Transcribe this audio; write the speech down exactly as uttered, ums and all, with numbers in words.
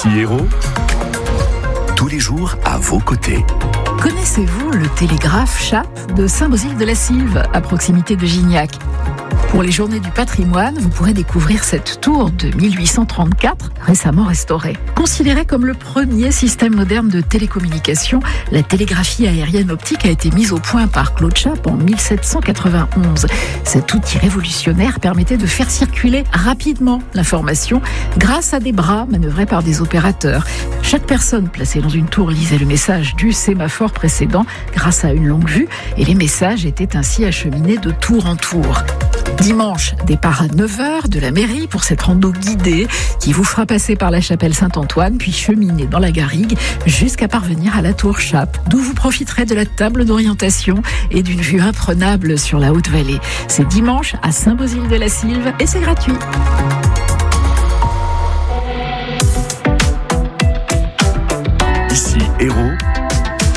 Ici Héros, tous les jours à vos côtés. Connaissez-vous le télégraphe Chappe de Saint-Bauzille-de-la-Sylve, à proximité de Gignac ? Pour les Journées du patrimoine, vous pourrez découvrir cette tour de mille huit cent trente-quatre, récemment restaurée. Considérée comme le premier système moderne de télécommunication, la télégraphie aérienne optique a été mise au point par Claude Chappe en mille sept cent quatre-vingt-onze. Cet outil révolutionnaire permettait de faire circuler rapidement l'information grâce à des bras manœuvrés par des opérateurs. Chaque personne placée dans une tour lisait le message du sémaphore précédent grâce à une longue vue et les messages étaient ainsi acheminés de tour en tour. Dimanche, départ à neuf heures de la mairie pour cette rando guidée qui vous fera passer par la chapelle Saint-Antoine puis cheminer dans la garrigue jusqu'à parvenir à la tour Chappe, d'où vous profiterez de la table d'orientation et d'une vue imprenable sur la Haute-Vallée. C'est dimanche à Saint-Bauzille-de-la-Sylve et c'est gratuit. Ici Héros,